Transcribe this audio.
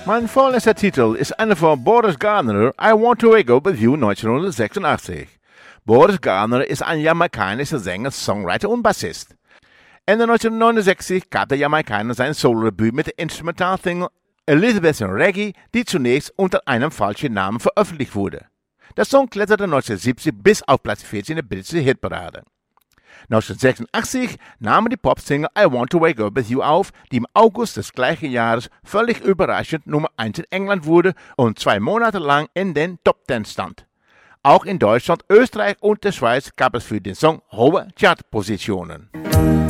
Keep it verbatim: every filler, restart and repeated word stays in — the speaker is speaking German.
Mein vorletzter Titel ist einer von Boris Gardner, I Want to Wake Up With You neunzehnhundertsechsundachtzig. Boris Gardner ist ein jamaikanischer Sänger, Songwriter und Bassist. Ende neunzehnhundertneunundsechzig gab der Jamaikaner sein Solo-Debüt mit der Instrumental-Single Elizabethan Reggae, die zunächst unter einem falschen Namen veröffentlicht wurde. Der Song kletterte neunzehnhundertsiebzig bis auf Platz vierzehn in der britischen Hitparade. neunzehnhundertsechsundachtzig nahmen die Popsingle I Want to Wake Up With You auf, die im August des gleichen Jahres völlig überraschend Nummer eins in England wurde und zwei Monate lang in den Top Ten stand. Auch in Deutschland, Österreich und der Schweiz gab es für den Song hohe Chartpositionen.